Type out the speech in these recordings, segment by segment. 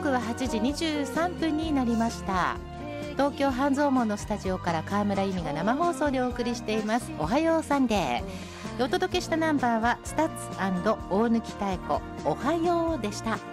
は8時23分になりました。東京半蔵門のスタジオから川村由美が生放送でお送りしていますおはようサンデー。お届けしたナンバーはスタッツ&大貫妙子おはようでした。さ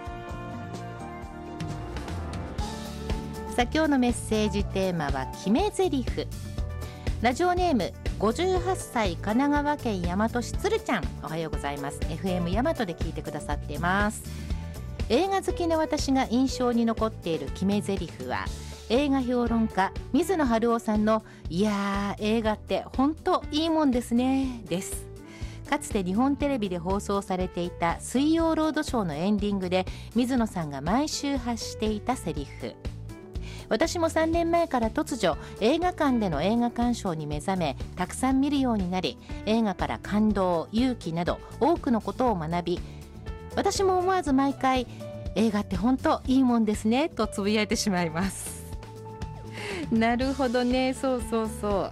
あ今日のメッセージテーマは決め台詞。ラジオネーム58歳神奈川県大和市つるちゃん、おはようございます。 FM 大和で聞いてくださっています。映画好きの私が印象に残っている決め台詞は映画評論家水野晴郎さんのいやー映画って本当いいもんですねです。かつて日本テレビで放送されていた水曜ロードショーのエンディングで水野さんが毎週発していたセリフ。私も3年前から突如映画館での映画鑑賞に目覚めたくさん見るようになり、映画から感動、勇気など多くのことを学び、私も思わず毎回映画って本当いいもんですねとつぶやいてしまいますなるほどね、そうそうそう、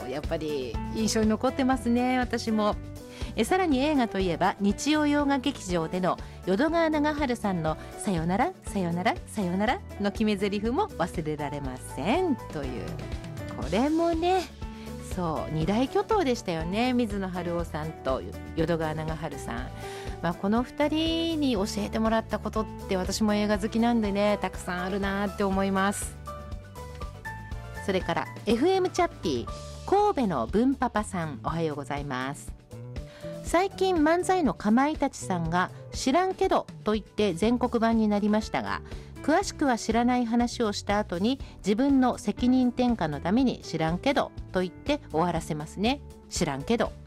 やっぱり印象に残ってますね、私も。さらに映画といえば日曜洋画劇場での淀川長春さんのさよならさよならさよならの決め台詞も忘れられませんという、これもね、そう二大巨頭でしたよね、水野晴郎さんと淀川長春さん。この2人に教えてもらったことって私も映画好きなんでね、たくさんあるなって思います。それから FM チャッピー神戸の文パパさん、おはようございます。最近漫才のかまいたちさんが知らんけどと言って全国版になりましたが、詳しくは知らない話をした後に自分の責任転嫁のために知らんけどと言って終わらせますね。知らんけど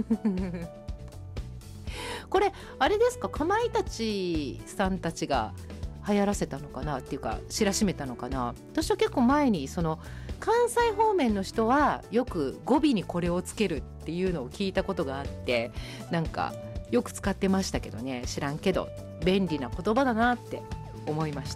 これあれですか、かまいたちさんたちが流行らせたのかなっていうか知らしめたのかな。私は結構前にその関西方面の人はよく語尾にこれをつけるっていうのを聞いたことがあって、なんかよく使ってましたけどね、知らんけど便利な言葉だなって思いました。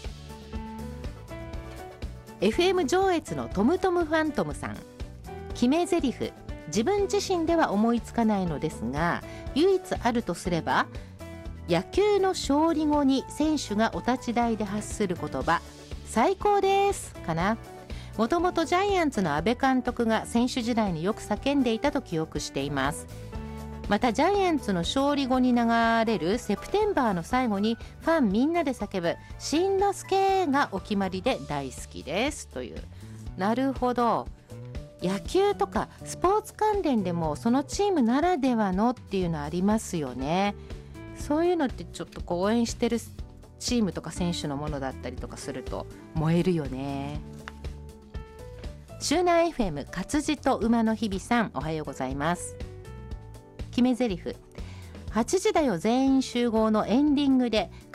FM 上越のトムトムファントムさん、決め台詞、自分自身では思いつかないのですが唯一あるとすれば野球の勝利後に選手がお立ち台で発する言葉、最高ですかな。もともとジャイアンツの阿部監督が選手時代によく叫んでいたと記憶しています。またジャイアンツの勝利後に流れるセプテンバーの最後にファンみんなで叫ぶしんのすけがお決まりで大好きですという。なるほど、野球とかスポーツ関連でもそのチームならではのっていうのありますよね。そういうのってちょっとこう応援してるチームとか選手のものだったりとかすると燃えるよね。周南 FM 活字と馬の日々さん、おはようございます。決め台詞、8時だよ全員集合のエンディングで